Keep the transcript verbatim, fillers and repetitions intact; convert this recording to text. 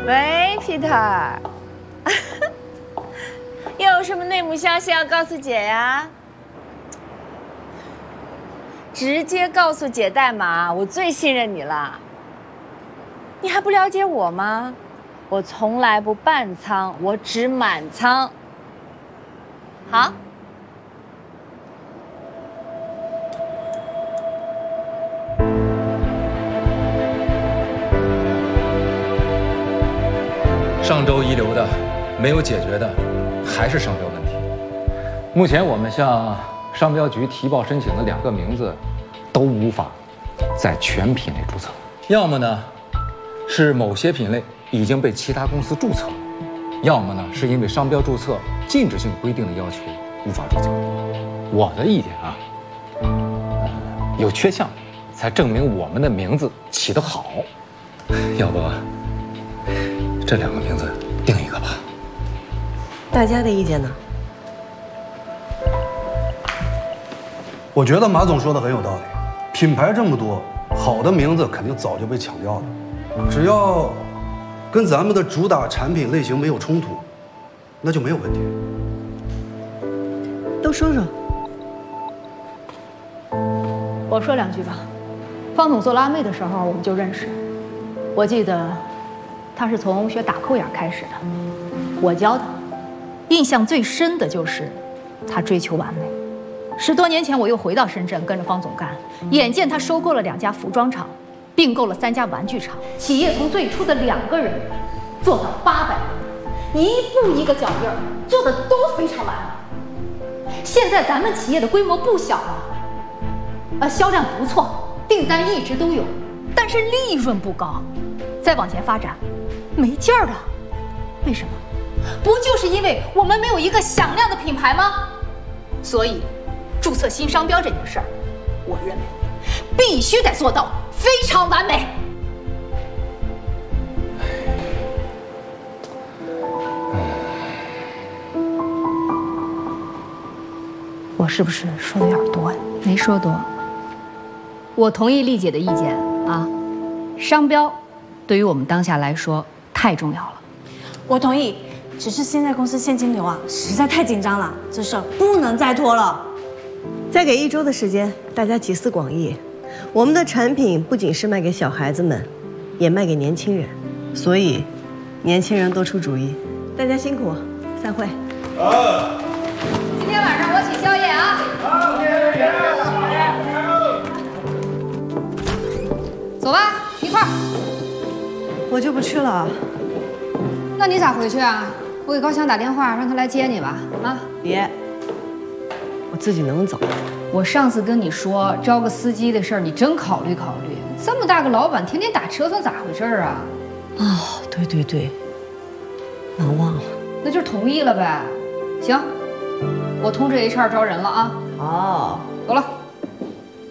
喂 ，Peter， 又有什么内幕消息要告诉姐呀？直接告诉姐代码，我最信任你了。你还不了解我吗？我从来不半仓，我只满仓。好。 上周遗留的、没有解决的，还是商标问题。目前我们向商标局提报申请的两个名字，都无法在全品类注册。要么呢，是某些品类已经被其他公司注册了；要么呢，是因为商标注册禁止性规定的要求无法注册。我的意见啊，呃、有缺项，才证明我们的名字起得好。要不？ 这两个名字定一个吧。 大家的意见呢？ 我觉得马总说的很有道理。品牌这么多，好的名字肯定早就被抢掉了。只要跟咱们的主打产品类型没有冲突，那就没有问题。 都说说。 我说两句吧。方总做拉妹的时候我们就认识，我记得。 他是从学打扣眼开始的，我教他。印象最深的就是他追求完美。十多年前，我又回到深圳跟着方总干，眼见他收购了两家服装厂，并购了三家玩具厂，企业从最初的两个人做到八百人，一步一个脚印儿，做的都非常完美。现在咱们企业的规模不小了，呃，销量不错，订单一直都有，但是利润不高，再往前发展。 没劲儿了，为什么？不就是因为我们没有一个响亮的品牌吗？所以，注册新商标这件事儿，我认为必须得做到非常完美。我是不是说的有点多呀？ 没说多。我同意丽姐的意见啊，商标对于我们当下来说。 太重要了， 我同意。只是现在公司现金流啊，实在太紧张了，这事儿不能再拖了。 再给一周的时间，大家集思广益。我们的产品不仅是卖给小孩子们，也卖给年轻人，所以年轻人多出主意。大家辛苦，散会。 啊！今天晚上我请宵夜啊！走吧，一块儿。 我就不去了。 那你咋回去啊？我给高翔打电话，让他来接你吧。啊， 别，我自己能走。 我上次跟你说招个司机的事儿，你真考虑考虑。这么大个老板，天天打车，算咋回事啊？ 哦，对对对，我忘了。 那就是同意了呗。行，我通知 H R 招人了啊。 好， 走了。